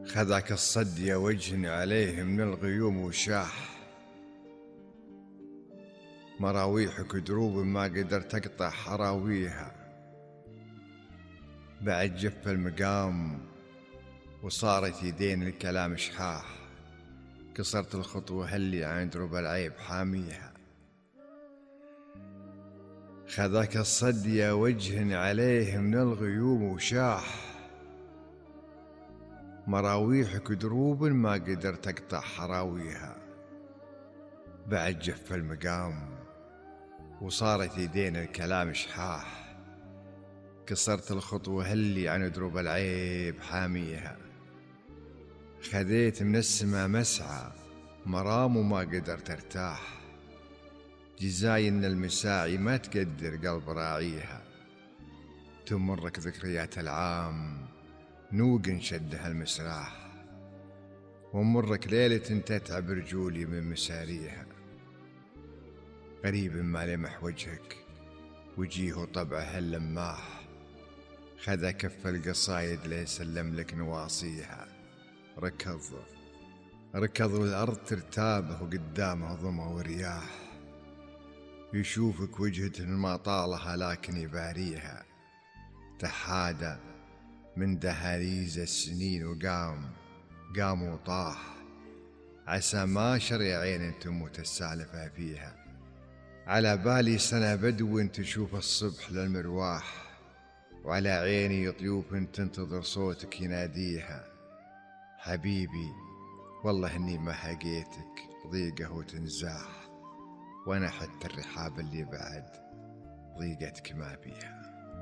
خذاك الصد يا وجه عليه من الغيوم وشاح، مراويحك دروب ما قدرت أقطع حراويها، بعد جف المقام وصارت يدين الكلام شحاح، كسرت الخطوة اللي عن دروب العيب حاميها. خذاك الصد يا وجه عليه من الغيوم وشاح، مراويحك دروب ما قدرت أقطع حراويها، بعد جف المقام وصارت يدين الكلام شحاح، كسرت الخطوة اللي عن دروب العيب حاميها. خذيت من السما مسعى مرام وما قدرت ارتاح، جزاي ان المساعي ما تقدر قلب راعيها، تمرك ذكريات العام نوق شدها المسراح، ومرك ليلة تتعب رجولي من مساريها. قريب ما لمح وجهك وجيه طبعه اللماح، خذا كف القصايد ليسلم لك نواصيها. ركض والأرض ترتابه وقدامه ظما ورياح، يشوفك وجهة ما طالها لكن يباريها. تحادى من دهاليز السنين قام وطاح، عسى ما شر عين تموت السالفة فيها. على بالي سنة بدو تشوف الصبح للمرواح، وعلى عيني طيوف تنتظر صوتك يناديها. حبيبي والله اني ما حقيتك ضيقه وتنزاح، وانا حتى الرحاب اللي بعد ضيقتك ما بيها.